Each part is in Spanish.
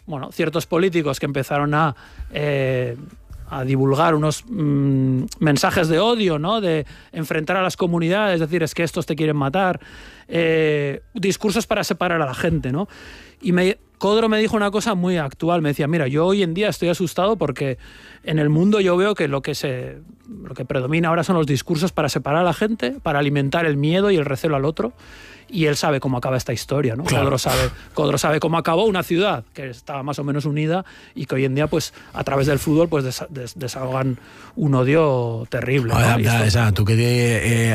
ciertos políticos que empezaron a divulgar unos mensajes de odio, ¿no? De enfrentar a las comunidades, es decir, es que estos te quieren matar, discursos para separar a la gente, ¿no? Y Codro me dijo una cosa muy actual, me decía, mira, yo hoy en día estoy asustado porque en el mundo yo veo que lo que predomina ahora son los discursos para separar a la gente, para alimentar el miedo y el recelo al otro. Y él sabe cómo acaba esta historia, ¿no? Claro. Codro sabe cómo acabó una ciudad que estaba más o menos unida y que hoy en día, pues, a través del fútbol, pues desahogan un odio terrible, ¿no? Tú que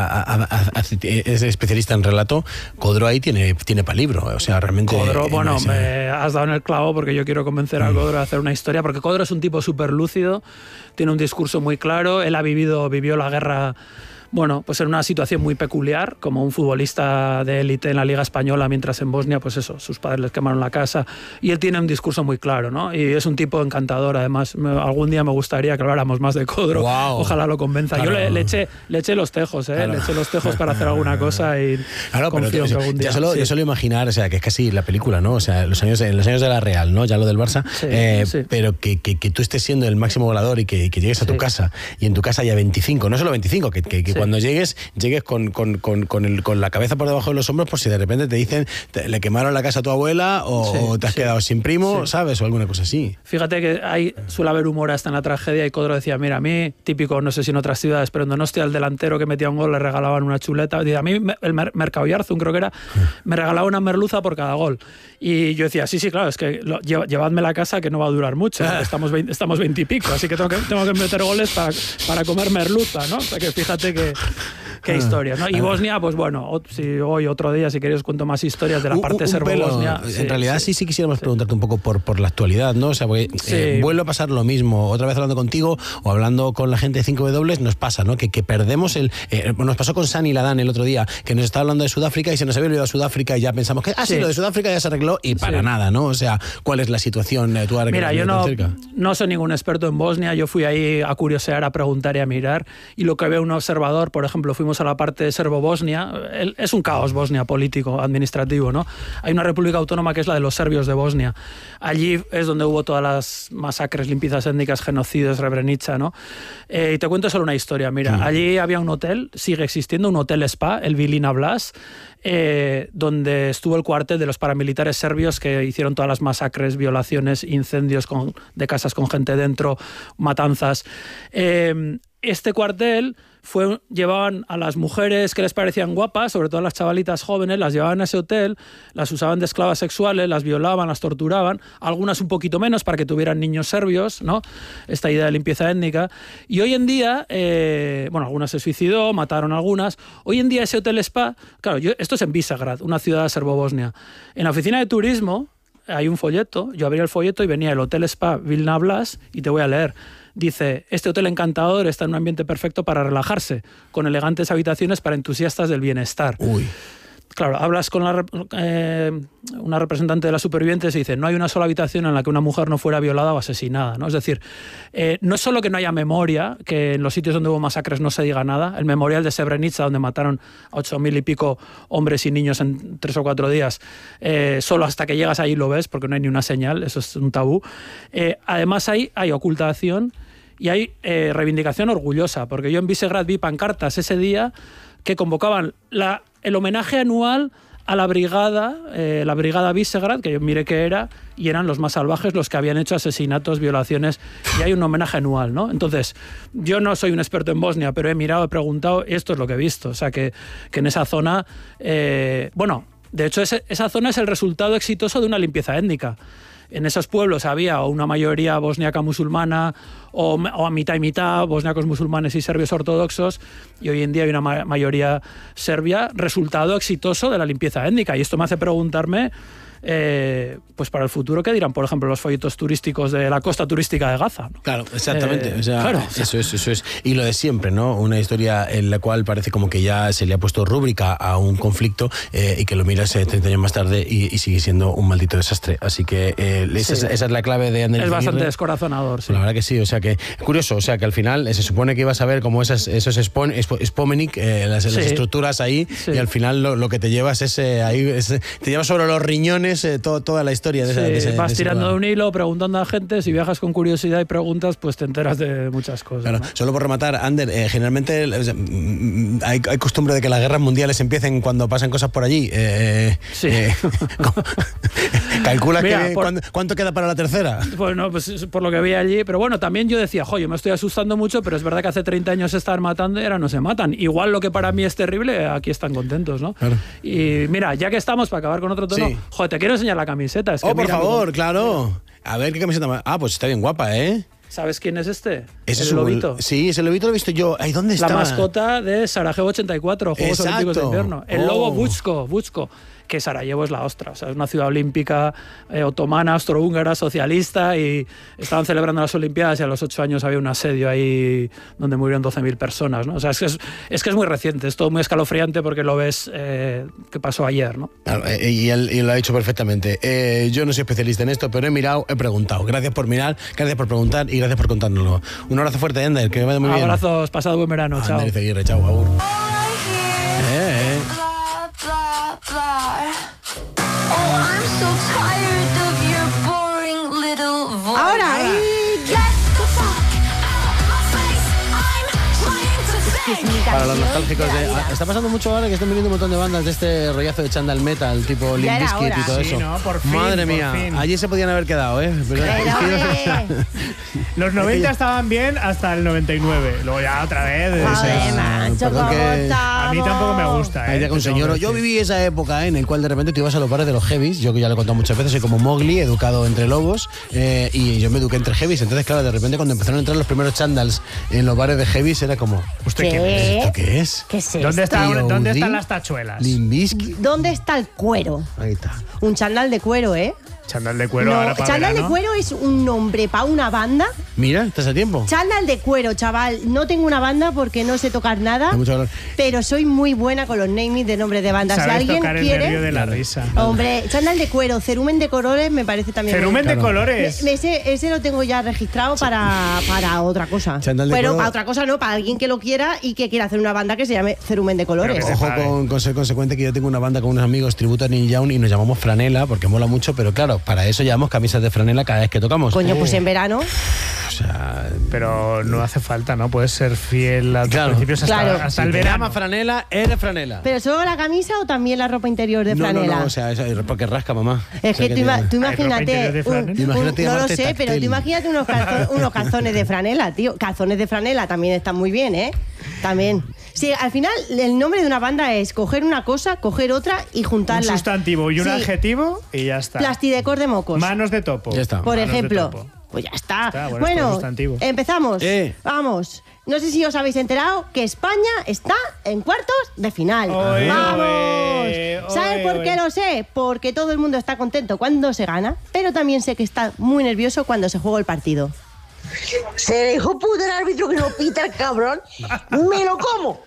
eres especialista en relato, Codro ahí tiene para libro, o sea, realmente... Codro, bueno, me has dado en el clavo porque yo quiero convencer a Codro de hacer una historia, porque Codro es un tipo súper lúcido, tiene un discurso muy claro, él vivió la guerra... Bueno, pues en una situación muy peculiar, como un futbolista de élite en la Liga Española, mientras en Bosnia, pues eso, sus padres les quemaron la casa, y él tiene un discurso muy claro, ¿no? Y es un tipo encantador, además. Algún día me gustaría que habláramos más de Codro. Wow. Ojalá lo convenza. Claro. Yo le eché los tejos, claro. Le eché los tejos para hacer alguna cosa y confío que algún día... Yo suelo imaginar, o sea, que es casi la película, ¿no? O sea, en los años de la Real, ¿no? Ya lo del Barça, sí. Pero que tú estés siendo el máximo goleador y que llegues a tu casa, y en tu casa haya 25, no solo 25, que cuando llegues con la cabeza por debajo de los hombros, por si de repente te dicen le quemaron la casa a tu abuela o te has quedado sin primo, ¿sabes? O alguna cosa así. Fíjate que suele haber humor hasta en la tragedia, y Codro decía, mira, a mí, típico, no sé si en otras ciudades, pero en Donostia al delantero que metía un gol le regalaban una chuleta. A mí el Mercado Yarzun, creo que era, me regalaba una merluza por cada gol. Y yo decía, sí, claro, es que llevadme la casa que no va a durar mucho, estamos 20 y pico, así que tengo que meter goles para comer merluza, ¿no? O sea que fíjate qué historias, ¿no? Y Bosnia, pues bueno, si hoy otro día, si queréis, os cuento más historias de la parte serbo-bosnia. En realidad sí quisiéramos preguntarte un poco por la actualidad, ¿no? O sea, porque vuelve a pasar lo mismo, otra vez hablando contigo o hablando con la gente de 5W, nos pasa, ¿no? Que perdemos nos pasó con Sani Ladan el otro día, que nos estaba hablando de Sudáfrica y se nos había olvidado Sudáfrica y ya pensamos que, lo de Sudáfrica ya se arregló y para nada, ¿no? O sea, ¿cuál es la situación? Mira, yo no soy ningún experto en Bosnia, yo fui ahí a curiosear, a preguntar y a mirar, y lo que ve un observador, por ejemplo, fuimos a la parte de serbo-bosnia, es un caos Bosnia político, administrativo, ¿no? Hay una república autónoma que es la de los serbios de Bosnia. Allí es donde hubo todas las masacres, limpiezas étnicas, genocidios, Srebrenica, ¿no? Y te cuento solo una historia, mira, allí había un hotel, sigue existiendo, un hotel spa, el Vilina Blas, donde estuvo el cuartel de los paramilitares serbios que hicieron todas las masacres, violaciones, incendios de casas con gente dentro, matanzas. Este cuartel llevaban a las mujeres que les parecían guapas, sobre todo las chavalitas jóvenes, las llevaban a ese hotel, las usaban de esclavas sexuales, las violaban, las torturaban, algunas un poquito menos para que tuvieran niños serbios, ¿no? Esta idea de limpieza étnica. Y hoy en día, algunas se suicidó, mataron a algunas. Hoy en día ese hotel spa, claro, esto es en Visegrad, una ciudad serbo-bosnia. En la oficina de turismo hay un folleto, yo abría el folleto y venía el hotel spa Vilna Blas, y te voy a leer. Dice, este hotel encantador está en un ambiente perfecto para relajarse, con elegantes habitaciones para entusiastas del bienestar. Uy. Claro, hablas con una representante de las supervivientes y dice, no hay una sola habitación en la que una mujer no fuera violada o asesinada, ¿no? Es decir, no es solo que no haya memoria, que en los sitios donde hubo masacres no se diga nada. El memorial de Srebrenica, donde mataron a 8.000 y pico hombres y niños en 3 o 4 días, solo hasta que llegas ahí lo ves, porque no hay ni una señal, eso es un tabú. Además hay ocultación y hay reivindicación orgullosa, porque yo en Visegrad vi pancartas ese día que convocaban el homenaje anual a la brigada Visegrad, que yo miré que era, y eran los más salvajes, los que habían hecho asesinatos, violaciones, y hay un homenaje anual, ¿no? Entonces, yo no soy un experto en Bosnia, pero he mirado, he preguntado, y esto es lo que he visto. O sea, que en esa zona... de hecho, esa zona es el resultado exitoso de una limpieza étnica. En esos pueblos había una mayoría bosniaca musulmana o a mitad y mitad, bosniacos musulmanes y serbios ortodoxos, y hoy en día hay una mayoría serbia, resultado exitoso de la limpieza étnica. Y esto me hace preguntarme, pues para el futuro, ¿qué dirán, por ejemplo, los folletos turísticos de la costa turística de Gaza, ¿no? Claro, exactamente. Claro. Eso es. Y lo de siempre, ¿no? Una historia en la cual parece como que ya se le ha puesto rúbrica a un conflicto y que lo miras 30 años más tarde y sigue siendo un maldito desastre. Así que esa es la clave de Ander. Es bastante descorazonador, sí. La verdad que sí, o sea que curioso, o sea que al final se supone que ibas a ver como esos Spomenik, las estructuras ahí, y al final lo que te llevas te llevas sobre los riñones es toda la historia de ese vas tirando de programa. un hilo, preguntando a gente. Si viajas con curiosidad y preguntas, pues te enteras de muchas cosas. Claro, ¿no? solo por rematar, Ander, generalmente hay costumbre de que las guerras mundiales empiecen cuando pasan cosas por allí. Sí. ¿Calculas Mira, cuánto queda para la tercera? Bueno, pues por lo que vi allí. Pero bueno, también yo decía, yo me estoy asustando mucho, pero es verdad que hace 30 años se estaban matando y ahora no se matan. Igual lo que para mí es terrible, aquí están contentos, ¿no? Claro. Y mira, ya que estamos, para acabar con otro tono, Sí. te quiero enseñar la camiseta. Es que Por mira, favor, claro. A ver qué camiseta más. Pues está bien guapa, ¿eh? ¿Sabes quién es este? Ese el es lobito. Sí, ese lobito lo he visto yo. Ay, ¿dónde está? La mascota de Sarajevo 84, Juegos Exacto. Olímpicos de Invierno. El lobo Vučko, que Sarajevo es la ostra. O sea, es una ciudad olímpica otomana, austrohúngara, socialista, y estaban celebrando las Olimpiadas y a los 8 años había un asedio ahí donde murieron 12.000 personas, ¿no? O sea, es que es muy reciente, es todo muy escalofriante porque lo ves que pasó ayer, ¿no? Claro, y él lo ha dicho perfectamente. Yo no soy especialista en esto, pero he mirado, he preguntado. Gracias por mirar, gracias por preguntar y gracias por contárnoslo. Un abrazo fuerte, Ander, que vaya muy bien. Abrazos, pasado buen verano, chao. Ander Izaguirre, chao, agur. Ahora, Para los nostálgicos está pasando mucho ahora que están viniendo un montón de bandas de este rollazo de Chandal Metal, tipo Limp Ya era Bizkit y hora. todo Sí, eso. ¿no? Por fin, Madre por mía, fin. allí se podían haber quedado, ¿eh? Pero es que hombre. Los 90 estaban bien hasta el 99. Luego ya otra vez. Joder, macho, perdón ¿cómo que- estamos? A mí tampoco me gusta, Ahí llega un Te tengo señor. que Yo decir. viví esa época en el cual de repente tú ibas a los bares de los heavies. Yo que ya lo he contado muchas veces, soy como Mowgli, educado entre lobos, y yo me eduqué entre heavies. Entonces, claro, de repente cuando empezaron a entrar los primeros chandals en los bares de heavies era como, ¿Usted quién es? ¿Qué? ¿esto qué es? ¿Qué es ¿Dónde, esto? ¿Dónde Audi? están las tachuelas? Limp Bizkit. ¿Dónde está el cuero? Ahí está. Un chándal de cuero, ¿eh? Chándal de cuero No, ahora para chándal de verano. cuero es un nombre para una banda. Mira, estás a tiempo. Chándal de cuero, chaval. No tengo una banda porque no sé tocar nada, Hay mucho valor. pero soy muy buena con los naming de nombres de bandas. Si Sabes alguien tocar el nervio quiere... de la risa. Hombre, chándal de cuero, cerumen de colores me parece también... Cerumen de Claro. colores. Ese lo tengo ya registrado para otra cosa. Chándal de Pero cuero. para otra cosa no, para alguien que lo quiera y que quiera hacer una banda que se llame Cerumen de Colores. Pero que Ojo pague. con ser consecuente, que yo tengo una banda con unos amigos, tributo a Neil Young, y nos llamamos Franela porque mola mucho, pero claro, para eso llevamos camisas de franela cada vez que tocamos. Coño, pues en verano. O sea, Pero no hace falta, ¿no? Puedes ser fiel a tus Claro. principios hasta, Claro. hasta si el te verano. llamas franela, eres franela. ¿Pero solo la camisa o también la ropa interior de franela? No, o sea, porque rasca, mamá. Es O sea, que te- tú ¿Hay ropa imagínate, interior de franela? Imagínate no lo llamarte sé, pero táctil. tú imagínate unos calzones de franela, tío. Calzones de franela también están muy bien, ¿eh? También. Sí, al final el nombre de una banda es coger una cosa, coger otra y Un juntarlas. sustantivo y un Sí. adjetivo y ya está. Plastidecor de mocos. Manos de topo. Ya está. Por Manos de ejemplo. topo. Pues ya está. Está, bueno, es Bueno, todo sustantivo. empezamos. Vamos. No sé si os habéis enterado que España está en cuartos de final. Oe, ¡Vamos! oe, ¿Sabes por oe. qué lo sé? Porque todo el mundo está contento cuando se gana, pero también sé que está muy nervioso cuando se juega el partido. Se dejó puto el árbitro que no pita el cabrón. Me lo como.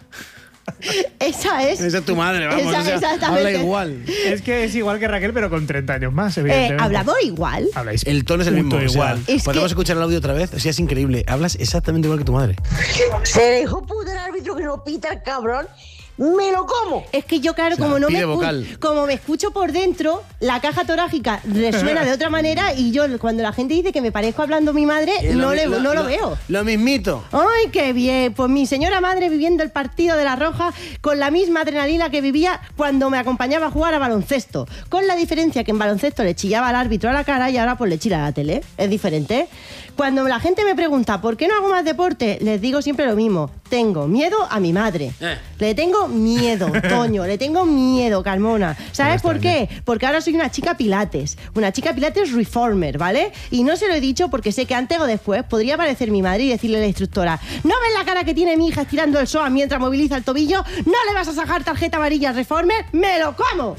Esa es. Esa es tu madre, vamos. Esa- o sea, exactamente. habla igual. Es que es igual que Raquel, pero con 30 años más, evidentemente. Hablamos igual. Habláis El tono es el puto mismo. igual. O sea, Es podemos que- escuchar el audio otra vez. O sea, es increíble. Hablas exactamente igual que tu madre. Se dejó puto el árbitro que no pita el cabrón. Me lo como. Es que yo, claro, O sea, como no pide vocal. como me escucho por dentro, la caja torácica resuena de otra manera y yo cuando la gente dice que me parezco hablando a mi madre, no lo veo. Lo mismito. ¡Ay, qué bien! Pues mi señora madre viviendo el partido de la Roja con la misma adrenalina que vivía cuando me acompañaba a jugar a baloncesto. Con la diferencia que en baloncesto le chillaba al árbitro a la cara y ahora pues le chilla a la tele. Es diferente. Cuando la gente me pregunta ¿por qué no hago más deporte? Les digo siempre lo mismo. Tengo miedo a mi madre. Le tengo miedo, Toño. Le tengo miedo, Carmona. ¿Sabes por qué? Porque ahora soy una chica pilates. Una chica pilates reformer, ¿vale? Y no se lo he dicho porque sé que antes o después podría aparecer mi madre y decirle a la instructora ¿no ves la cara que tiene mi hija estirando el psoas mientras moviliza el tobillo? ¿No le vas a sacar tarjeta amarilla al reformer? ¡Me lo como!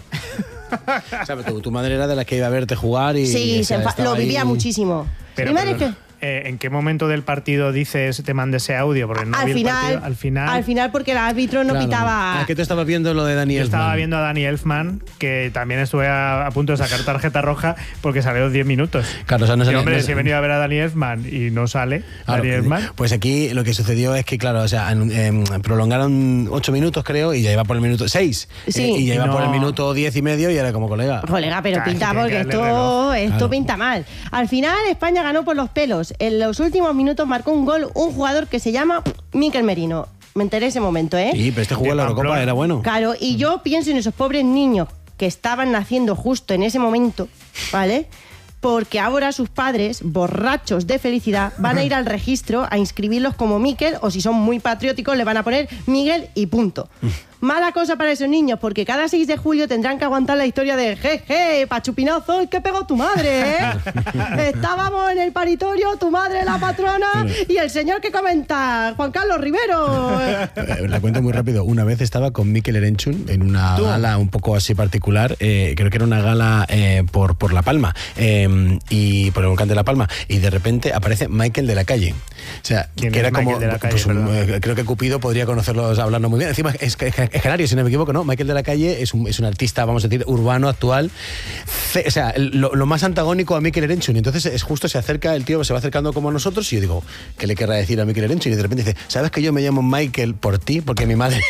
O sea, tu madre era de las que iba a verte jugar y... Sí, o sea, estaba lo ahí- vivía muchísimo. Pero, mi madre perdona, que... ¿en qué momento del partido dices te mande ese audio? Porque no al vi el final, partido. Al final, porque el árbitro no pitaba. ¿A qué tú estabas viendo lo de Dani Elfman? Estaba viendo a Dani Elfman, que también estuve a punto de sacar tarjeta roja porque salió 10 minutos. Claro, o sea, no sale, hombre, si he venido a ver a Dani Elfman y no sale Dani Elfman. Pues aquí lo que sucedió es que, claro, o sea, prolongaron 8 minutos, creo, y ya iba por el minuto 6. Sí. Y ya iba por el minuto 10 y medio y era como colega. Colega, pero pinta porque esto pinta mal. Al final, España ganó por los pelos. En los últimos minutos marcó un gol un jugador que se llama Mikel Merino. Me enteré ese momento, ¿eh? Sí, pero este jugó en la Eurocopa, era bueno. Claro, y yo pienso en esos pobres niños que estaban naciendo justo en ese momento, ¿vale? Porque ahora sus padres, borrachos de felicidad, van a ir al registro a inscribirlos como Mikel, o si son muy patrióticos, le van a poner Miguel y punto. Mala cosa para esos niños, porque cada 6 de julio tendrán que aguantar la historia de jeje, pachupinazo, el que pegó tu madre, ¿eh? Estábamos en el paritorio, tu madre la patrona y el señor que comenta, Juan Carlos Rivero. La cuento muy rápido. Una vez estaba con Mikel Erenchun en una gala un poco así particular, creo que era una gala por La Palma, y por el volcán de La Palma, y de repente aparece Michael de la Calle. O sea, que era como, de la Calle, pues, creo que Cupido podría conocerlos hablando muy bien. Encima es canario, si no me equivoco, ¿no? Michael de la Calle es un artista, vamos a decir, urbano, actual. O sea, lo más antagónico a Mikel Erenchun. Entonces es justo, se acerca, el tío se va acercando como a nosotros y yo digo, ¿qué le querrá decir a Mikel Erenchun? Y de repente dice, ¿sabes que yo me llamo Michael por ti? Porque mi madre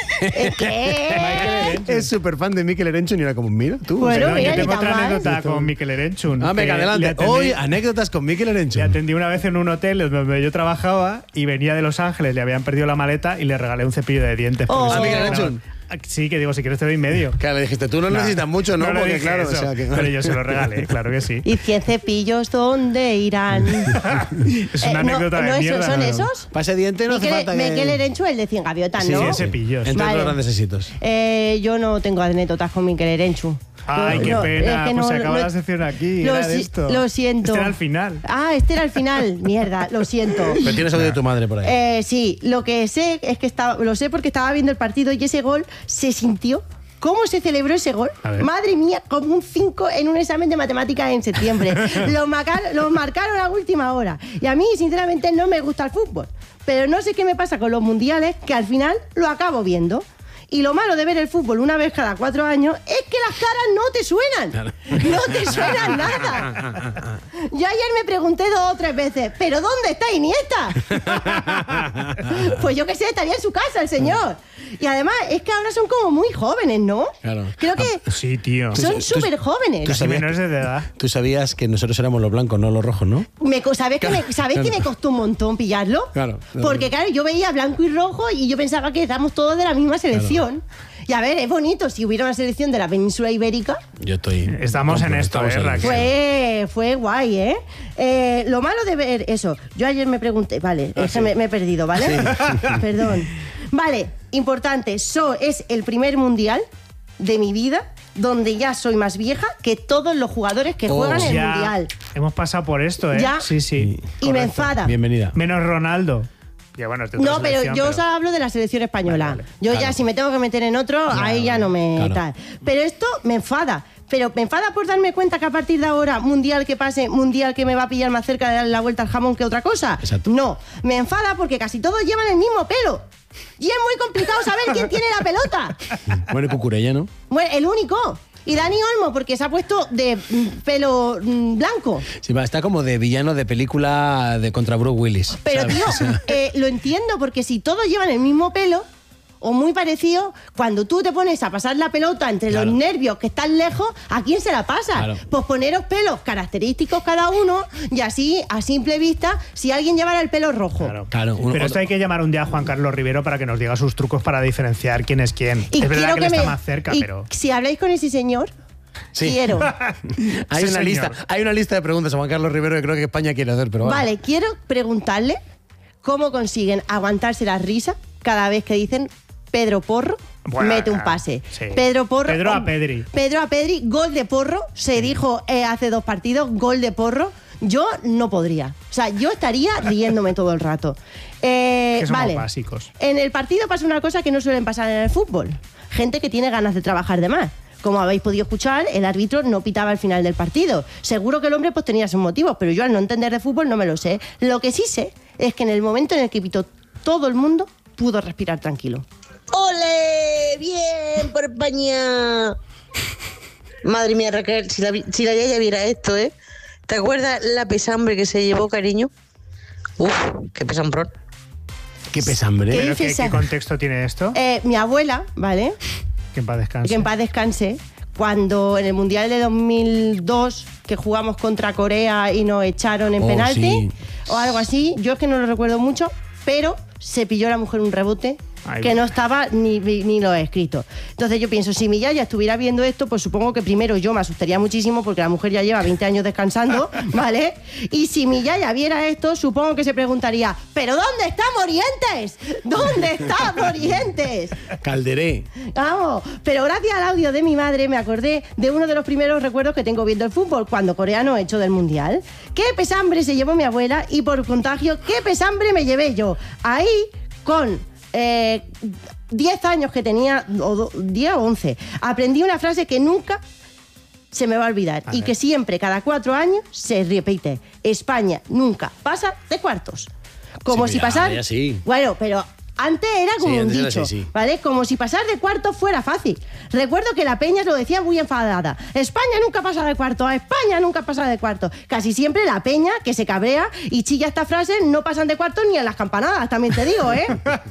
es súper fan de Mikel Erenchun. Y era como, mira, tú. Bueno, yo mira, tengo otra anécdota con Mikel Erenchun. Venga, adelante. Hoy, anécdotas con Mikel Erenchun. Le atendí una vez en un hotel donde yo trabajaba y venía de Los Ángeles, le habían perdido la maleta y le regalé un cepillo de dientes. ¿A Mikel Erenchun? Sí, que digo, si quieres te doy medio. Claro, le dijiste, tú no necesitas mucho, ¿no? Porque claro, eso, o sea, que... pero yo se lo regalé, claro que sí. ¿Y 100 cepillos dónde irán? Es una anécdota de mierda. ¿Son esos? Para ese diente no hace falta que... Mikel Erenchun, el de 100 gaviotas, ¿no? Sí, cepillos. Entre Vale. los grandes éxitos. Yo no tengo anécdotas con Mikel Erenchun. Ay, qué pena. Pues se acaba la sección aquí. Era de esto. Lo siento. Este era el final. Este era el final. Mierda, lo siento. Pero tienes audio de tu madre por ahí. Sí, lo que sé es que lo sé porque estaba viendo el partido y ese gol se sintió. ¿Cómo se celebró ese gol? Madre mía, como un 5 en un examen de matemáticas en septiembre. Lo marcaron a última hora. Y a mí, sinceramente, no me gusta el fútbol. Pero no sé qué me pasa con los mundiales, que al final lo acabo viendo. Y lo malo de ver el fútbol una vez cada 4 años es que las caras no te suenan. Claro. No te suenan nada. Yo ayer me pregunté 2 o 3 veces, ¿pero dónde está Iniesta? Pues yo qué sé, estaría en su casa el señor. Y además es que ahora son como muy jóvenes, ¿no? Claro. Creo que sí, tío. son súper jóvenes. Casi menores de edad. Tú sabías que nosotros éramos los blancos, no los rojos, ¿no? ¿Sabes que me costó un montón pillarlo? Claro. Porque claro, yo veía blanco y rojo y yo pensaba que éramos todos de la misma selección. Claro. Y a ver, es bonito, si hubiera una selección de la península ibérica. Estamos en esto, Raquel. Fue guay, ¿eh? Lo malo de ver eso, yo ayer me pregunté, vale, me he perdido, ¿vale? Sí. Perdón. Vale, importante, es el primer mundial de mi vida donde ya soy más vieja que todos los jugadores que juegan en el mundial. Hemos pasado por esto, ¿eh? Ya. Sí. Y me enfada. Bienvenida. Menos Ronaldo. Bueno, pero yo os hablo de la selección española. Vale. Yo ya, si me tengo que meter en otro, ahí ya no me tal. Pero esto me enfada. Pero me enfada por darme cuenta que a partir de ahora, mundial que pase, mundial que me va a pillar más cerca de darle la vuelta al jamón que otra cosa. Exacto. No, me enfada porque casi todos llevan el mismo pelo. Y es muy complicado saber quién tiene la pelota. Bueno, Cucurella, ¿no? Bueno, el único. Y Dani Olmo, porque se ha puesto de pelo blanco. Sí, está como de villano de película de contra Bruce Willis. Pero, ¿sabes? tío, lo entiendo, porque si todos llevan el mismo pelo, o muy parecido, cuando tú te pones a pasar la pelota entre los nervios que están lejos, ¿a quién se la pasa? Claro. Pues poneros pelos característicos cada uno y así, a simple vista, si alguien llevara el pelo rojo. Claro. Pero esto hay que llamar un día a Juan Carlos Rivero para que nos diga sus trucos para diferenciar quién es quién. Y es verdad que él está más cerca, pero... Si habláis con ese señor... Sí. Quiero. Hay una lista de preguntas a Juan Carlos Rivero que creo que España quiere hacer, pero vale, quiero preguntarle cómo consiguen aguantarse la risa cada vez que dicen Pedro Porro mete un pase. Sí. Pedro a Pedri, gol de Porro, se dijo hace 2 partidos, gol de Porro. Yo no podría. O sea, yo estaría riéndome todo el rato. Que somos básicos. En el partido pasa una cosa que no suelen pasar en el fútbol. Gente que tiene ganas de trabajar de más. Como habéis podido escuchar, el árbitro no pitaba al final del partido. Seguro que el hombre pues tenía sus motivos, pero yo al no entender de fútbol no me lo sé. Lo que sí sé es que en el momento en el que pitó, todo el mundo pudo respirar tranquilo. ¡Ole! ¡Bien por España! Madre mía, Raquel, si la Yaya viera esto, ¿eh? ¿Te acuerdas la pesambre que se llevó, cariño? Uf, qué pesambrón. Qué pesambre. ¿Qué contexto tiene esto? Mi abuela, ¿vale? Que en paz descanse. Que en paz descanse. Cuando en el Mundial de 2002, que jugamos contra Corea y nos echaron en penalti, sí. O algo así, yo es que no lo recuerdo mucho, pero se pilló la mujer un rebote que no estaba ni lo he escrito. Entonces yo pienso, si mi yaya estuviera viendo esto, pues supongo que primero yo me asustaría muchísimo porque la mujer ya lleva 20 años descansando, ¿vale? Y si mi yaya viera esto, supongo que se preguntaría, ¿pero dónde está Morientes? ¿Dónde está Morientes? Calderé. Vamos, pero gracias al audio de mi madre me acordé de uno de los primeros recuerdos que tengo viendo el fútbol, cuando Corea nos echó del Mundial. ¿Qué pesambre se llevó mi abuela? Y por contagio, ¿qué pesambre me llevé yo? Ahí, con 10 años que tenía, o 10 o 11, aprendí una frase que nunca se me va a olvidar y que siempre, cada 4 años, se repite. España nunca pasa de cuartos. Como si pasar... Sí. Bueno, pero... Antes era como un dicho, sí. ¿vale? Como si pasar de cuartos fuera fácil. Recuerdo que la Peña lo decía muy enfadada. España nunca pasa de cuartos, España nunca pasa de cuartos. Casi siempre la Peña, que se cabrea y chilla esta frase, no pasan de cuartos ni en las campanadas, también te digo, ¿eh?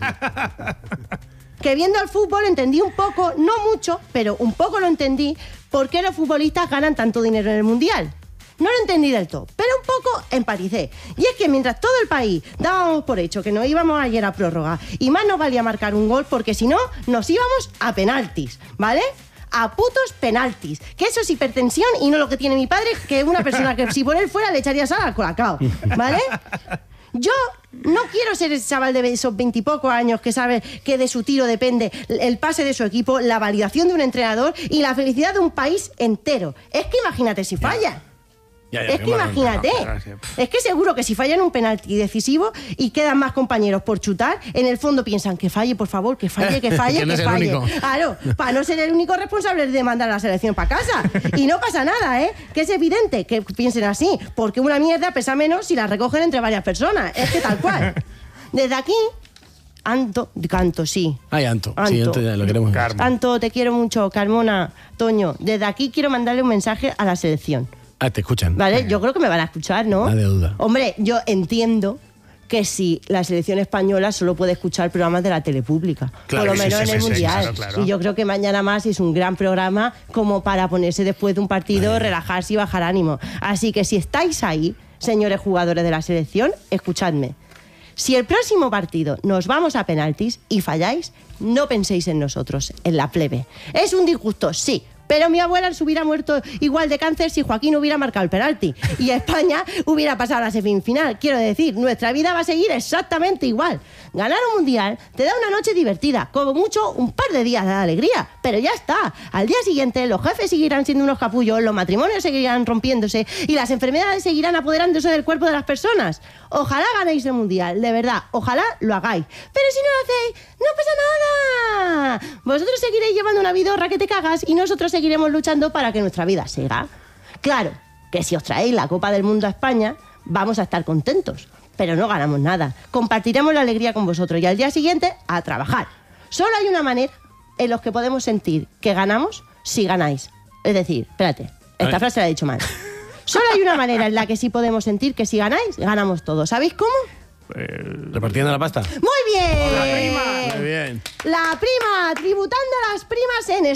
Que viendo el fútbol entendí un poco, no mucho, pero un poco lo entendí, por qué los futbolistas ganan tanto dinero en el Mundial. No lo entendí del todo, pero un poco empaticé. Y es que mientras todo el país dábamos por hecho que nos íbamos ayer a prórroga y más nos valía marcar un gol porque si no, nos íbamos a penaltis, ¿vale? A putos penaltis. Que eso es hipertensión y no lo que tiene mi padre, que es una persona que si por él fuera le echaría sal al colacao, ¿vale? Yo no quiero ser ese chaval de esos 20 y pocos años que sabe que de su tiro depende el pase de su equipo, la validación de un entrenador y la felicidad de un país entero. Es que imagínate si falla. Es que imagínate, es que seguro que si fallan un penalti decisivo y quedan más compañeros por chutar, en el fondo piensan que falle, por favor, que falle, que falle, que falle. Claro, para no ser el único responsable de mandar a la selección para casa. Y no pasa nada, ¿eh? Que es evidente que piensen así, porque una mierda pesa menos si la recogen entre varias personas. Es que tal cual. Desde aquí... Canto, sí. Ay, Anto. Sí, Anto ya lo queremos. Anto, te quiero mucho, Carmona, Toño. Desde aquí quiero mandarle un mensaje a la selección. Ah, te escuchan. Vale, yo creo que me van a escuchar, ¿no? Nada de duda. Hombre, yo entiendo que si la selección española solo puede escuchar programas de la tele pública, claro, por lo menos en el Mundial. Claro. Y yo creo que Mañana Más es un gran programa como para ponerse después de un partido, relajarse y bajar ánimo. Así que si estáis ahí, señores jugadores de la selección, escuchadme. Si el próximo partido nos vamos a penaltis y falláis, no penséis en nosotros, en la plebe. Es un disgusto, sí, pero mi abuela se hubiera muerto igual de cáncer si Joaquín hubiera marcado el penalti y España hubiera pasado a la semifinal. Quiero decir, nuestra vida va a seguir exactamente igual. Ganar un mundial te da una noche divertida, como mucho un par de días de alegría, pero ya está. Al día siguiente los jefes seguirán siendo unos capullos, los matrimonios seguirán rompiéndose y las enfermedades seguirán apoderándose del cuerpo de las personas. Ojalá ganéis el mundial, de verdad, ojalá lo hagáis. Pero si no lo hacéis, no pasa nada. Vosotros seguiréis llevando una vidorra que te cagas y nosotros seguiremos luchando para que nuestra vida siga. Claro, que si os traéis la Copa del Mundo a España, vamos a estar contentos, pero no ganamos nada. Compartiremos la alegría con vosotros y al día siguiente a trabajar. Solo hay una manera en la que podemos sentir que ganamos si ganáis. Es decir, espérate, esta frase la he dicho mal. Solo hay una manera en la que sí podemos sentir que si ganáis, ganamos todos. ¿Sabéis cómo? ¿Repartiendo la pasta? ¡Muy bien! ¡La prima! Muy bien. La prima, tributando a las primas en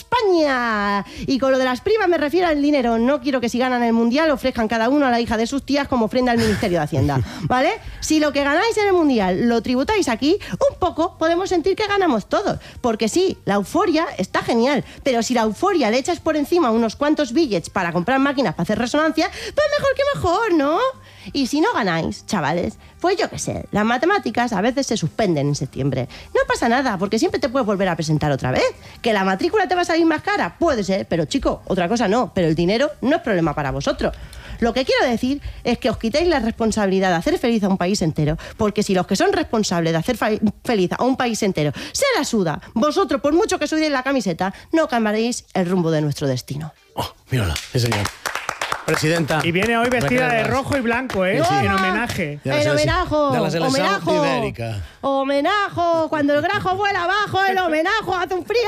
España. Y con lo de las primas me refiero al dinero. No quiero que si ganan el mundial ofrezcan cada uno a la hija de sus tías como ofrenda al Ministerio de Hacienda, ¿vale? Si lo que ganáis en el mundial lo tributáis aquí, un poco podemos sentir que ganamos todos. Porque sí, la euforia está genial, pero si la euforia le echas por encima unos cuantos billets para comprar máquinas para hacer resonancia, pues mejor que mejor, ¿no? Y si no ganáis, chavales, pues yo qué sé, las matemáticas a veces se suspenden en septiembre. No pasa nada, porque siempre te puedes volver a presentar otra vez. ¿Que la matrícula te va a salir más cara? Puede ser, pero chico, otra cosa no. Pero el dinero no es problema para vosotros. Lo que quiero decir es que os quitéis la responsabilidad de hacer feliz a un país entero, porque si los que son responsables de hacer feliz a un país entero se la suda, vosotros, por mucho que sudéis la camiseta, no cambiaréis el rumbo de nuestro destino. Oh, mírala, sí, señor. Presidenta. Y viene hoy vestida de Raquel rojo y blanco, ¿eh? ¡Toma! En homenaje. El homenajo. De la selección Homenajo. ibérica. Homenajo. Cuando el grajo vuela abajo, el homenajo hace un frío.